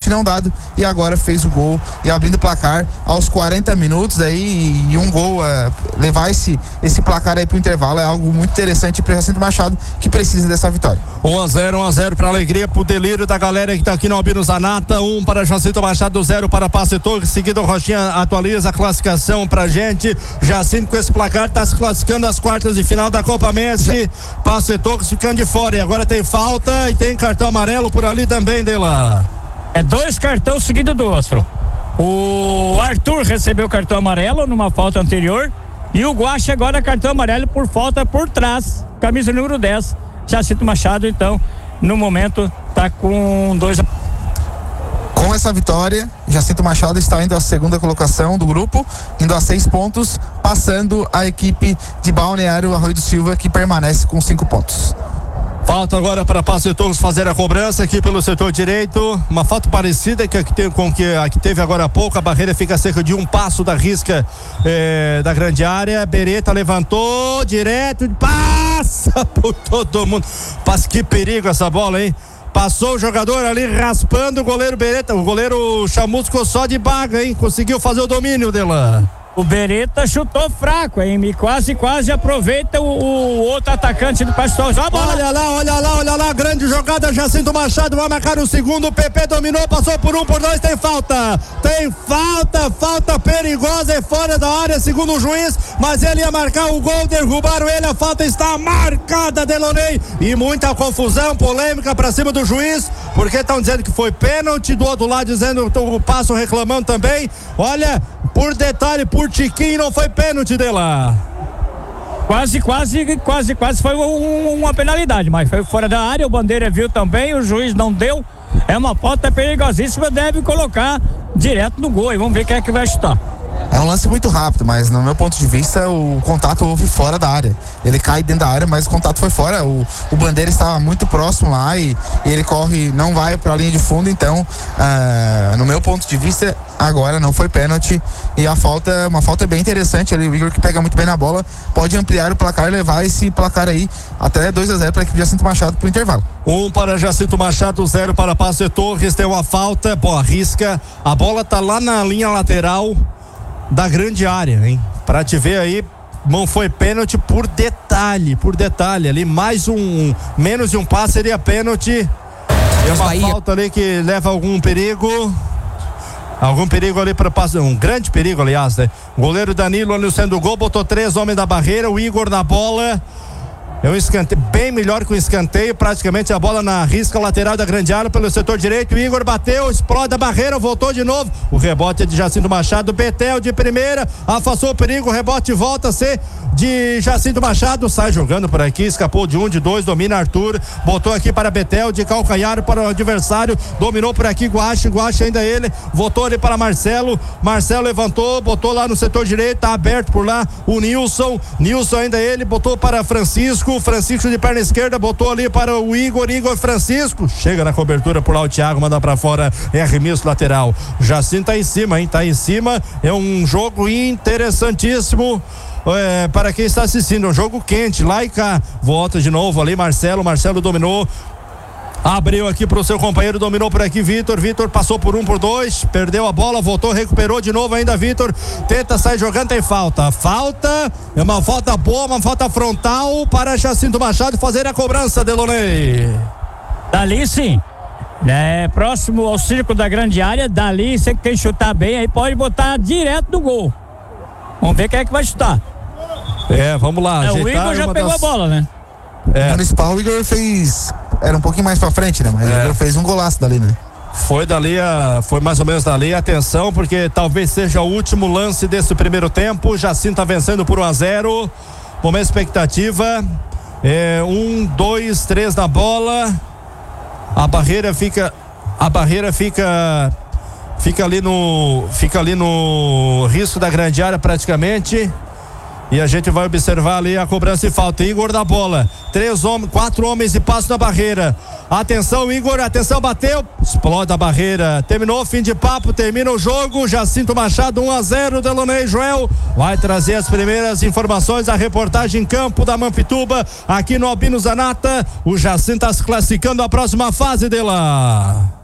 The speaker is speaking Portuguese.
não dado, e agora fez o gol e abrindo o placar aos 40 minutos aí, e um gol, levar esse placar aí pro intervalo é algo muito interessante para o Jacinto Machado, que precisa dessa vitória. 1-0 para alegria, pro delírio da galera que tá aqui no Albino Zanata. 1 para Jacinto Machado, 0 para Passo Torres. Seguido o Rochinha atualiza a classificação pra gente. Jacinto com esse placar tá se classificando às quartas de final da Copa Messi. Passo Torres ficando de fora, e agora tem falta e tem cartão amarelo por ali também, Dela. É 2 cartões seguidos do outro. O Arthur recebeu cartão amarelo numa falta anterior, e o Guache agora cartão amarelo por falta por trás, camisa número 10. Jacinto Machado, então, no momento, tá com 2. Com essa vitória, Jacinto Machado está indo à segunda colocação do grupo, indo a 6 pontos, passando a equipe de Balneário Arroio do Silva, que permanece com 5 pontos. Falta agora para Passo Torres fazer a cobrança aqui pelo setor direito. Uma falta parecida com a que teve agora há pouco. A barreira fica a cerca de 1 passo da risca da grande área. Beretta levantou direto, passa por todo mundo. Passa, que perigo essa bola, hein? Passou o jogador ali raspando o goleiro Beretta. O goleiro Chamusco só de baga, hein? Conseguiu fazer o domínio dela. O Beretta chutou fraco, hein? E quase aproveita o outro atacante do Passo Torres. Olha lá, grande jogada, Jacinto Machado vai marcar o segundo, o PP dominou, passou por 1, por 2, tem falta perigosa, é fora da área, segundo o juiz, mas ele ia marcar o gol, derrubaram ele, a falta está marcada, Delonei, e muita confusão, polêmica pra cima do juiz, porque estão dizendo que foi pênalti, do outro lado dizendo o Passo reclamando também. Olha, por detalhe, por tiquinho, não foi pênalti dela. Quase foi uma penalidade, mas foi fora da área, o Bandeira viu também, o juiz não deu. É uma falta perigosíssima, deve colocar direto no gol, e vamos ver quem é que vai chutar. É um lance muito rápido, mas no meu ponto de vista o contato houve fora da área. Ele cai dentro da área, mas o contato foi fora. O Bandeira estava muito próximo lá e ele corre, não vai para a linha de fundo. Então, no meu ponto de vista, agora não foi pênalti. E uma falta bem interessante. O Igor, que pega muito bem na bola, pode ampliar o placar e levar esse placar aí até 2-0 para a equipe de Jacinto Machado pro intervalo. 1 para Jacinto Machado, 0 para Passo Torres. Tem uma falta, arrisca. A bola tá lá na linha lateral da grande área, hein? Pra te ver aí, não foi pênalti por detalhe ali, menos de um passe seria pênalti. É uma falta ali que leva algum perigo ali para passar, um grande perigo, aliás, né? O goleiro Danilo ali sendo o gol, botou 3 homens da barreira, o Igor na bola. É um escanteio, bem melhor que um escanteio, praticamente a bola na risca lateral da grande área pelo setor direito. O Igor bateu, explode a barreira, voltou de novo. O rebote é de Jacinto Machado, Betel de primeira, afastou o perigo, o rebote volta a ser de Jacinto Machado, sai jogando por aqui, escapou de 1, de 2, domina Arthur, botou aqui para Betel, de calcanhar para o adversário, dominou por aqui Guache ainda ele, voltou ali para Marcelo levantou, botou lá no setor direito, tá aberto por lá, o Nilson ainda ele, botou para Francisco de perna esquerda, botou ali para o Igor Francisco, chega na cobertura por lá o Thiago, manda pra fora, é arremesso lateral. Jacinto tá em cima, hein? Tá em cima, é um jogo interessantíssimo. Para quem está assistindo, é um jogo quente, lá e cá, volta de novo ali, Marcelo dominou, abriu aqui pro seu companheiro, dominou por aqui, Vitor passou por 1, por 2, perdeu a bola, voltou, recuperou de novo ainda, Vitor tenta sair jogando, tem falta, é uma falta boa, uma falta frontal para Jacinto Machado fazer a cobrança, Delonei. Dali sim, próximo ao círculo da grande área, dali, você que quem chutar bem, aí pode botar direto no gol. Vamos ver quem é que vai chutar. Vamos lá. O Igor já pegou a bola, né? No municipal, o Igor fez, era um pouquinho mais pra frente, né? Mas o Igor fez um golaço dali, né? Foi mais ou menos dali, atenção, porque talvez seja o último lance desse primeiro tempo. Jacinto tá vencendo por 1-0. Momento expectativa. 1, 2, 3 na bola. A barreira fica ali no risco da grande área praticamente. E a gente vai observar ali a cobrança de falta. Igor da bola, 4 homens e passo na barreira. Atenção, Igor, atenção, bateu, explode a barreira. Terminou, fim de papo, termina o jogo. Jacinto Machado 1-0, Delonei Joel vai trazer as primeiras informações, a reportagem em campo da Mampituba, aqui no Albino Zanata. O Jacinto está se classificando à próxima fase dela.